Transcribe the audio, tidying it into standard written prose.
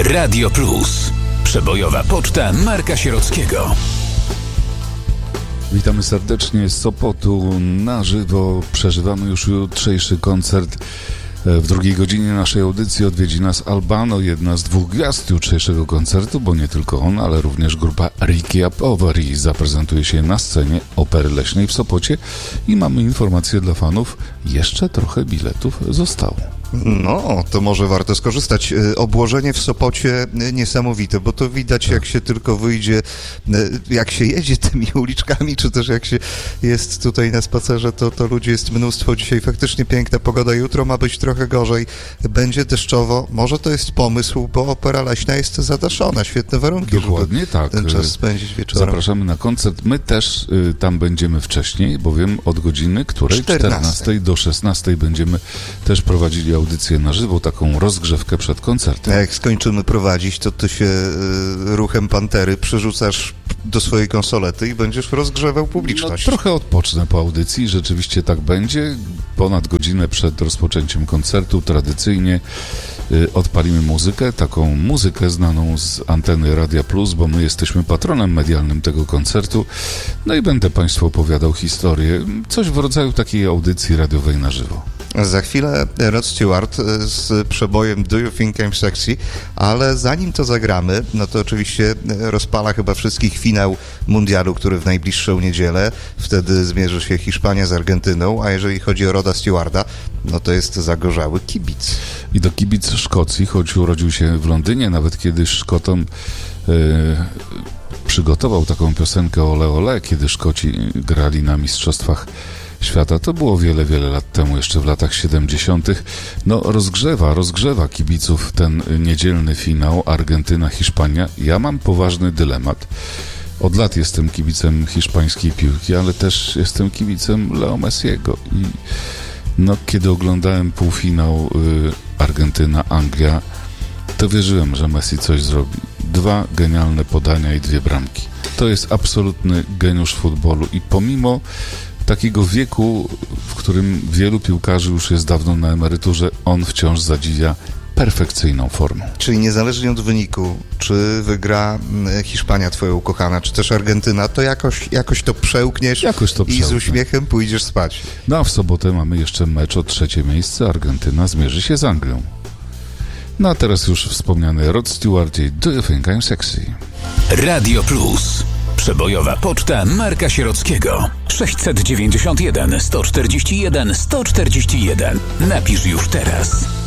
Radio Plus. Przebojowa poczta Marka Sierockiego. Witamy serdecznie z Sopotu na żywo. Przeżywamy już jutrzejszy koncert. W drugiej godzinie naszej audycji odwiedzi nas Albano, jedna z dwóch gwiazd jutrzejszego koncertu, bo nie tylko on, ale również grupa Ricky Apowari zaprezentuje się na scenie Opery Leśnej w Sopocie i mamy informacje dla fanów, jeszcze trochę biletów zostało. No, to może warto skorzystać. Obłożenie w Sopocie niesamowite, bo to widać, jak się tylko wyjdzie, jak się jedzie tymi uliczkami, czy też jak się jest tutaj na spacerze, to ludzi jest mnóstwo. Dzisiaj faktycznie piękna pogoda, jutro ma być trochę gorzej, będzie deszczowo. Może to jest pomysł, bo Opera Leśna jest zadaszona, świetne warunki, dokładnie, żeby tak. ten czas spędzić wieczorem. Zapraszamy na koncert. My też tam będziemy wcześniej, bowiem od godziny, której 14 do 16 będziemy też prowadzili audycję na żywo, taką rozgrzewkę przed koncertem. A jak skończymy prowadzić, to ty się ruchem pantery przerzucasz do swojej konsolety i będziesz rozgrzewał publiczność. No, trochę odpocznę po audycji, rzeczywiście tak będzie. Ponad godzinę przed rozpoczęciem koncertu tradycyjnie odpalimy muzykę, taką muzykę znaną z anteny Radia Plus, bo my jesteśmy patronem medialnym tego koncertu. No i będę Państwu opowiadał historię, coś w rodzaju takiej audycji radiowej na żywo. Za chwilę Rod Stewart z przebojem Do You Think I'm Sexy, ale zanim to zagramy, no to oczywiście rozpala chyba wszystkich finał mundialu, który w najbliższą niedzielę, wtedy zmierzy się Hiszpania z Argentyną, a jeżeli chodzi o Roda Stewarta, no to jest zagorzały kibic. I to kibic Szkocji, choć urodził się w Londynie, nawet kiedyś Szkotom przygotował taką piosenkę Ole Ole, kiedy Szkoci grali na Mistrzostwach Świata. To było wiele, wiele lat temu, jeszcze w latach 70. No rozgrzewa kibiców ten niedzielny finał Argentyna-Hiszpania. Ja mam poważny dylemat. Od lat jestem kibicem hiszpańskiej piłki, ale też jestem kibicem Leo Messiego. I no, kiedy oglądałem półfinał Argentyna-Anglia, to wierzyłem, że Messi coś zrobi. 2 genialne podania i 2 bramki. To jest absolutny geniusz futbolu i pomimo takiego wieku, w którym wielu piłkarzy już jest dawno na emeryturze, on wciąż zadziwia perfekcyjną formą. Czyli niezależnie od wyniku, czy wygra Hiszpania twoja ukochana, czy też Argentyna, to jakoś to przełkniesz i z uśmiechem pójdziesz spać. No a w sobotę mamy jeszcze mecz o 3. miejsce. Argentyna zmierzy się z Anglią. No a teraz już wspomniany Rod Stewart i Do You Think I'm Sexy? Radio Plus. Przebojowa poczta Marka Sierockiego. 691 141 141. Napisz już teraz.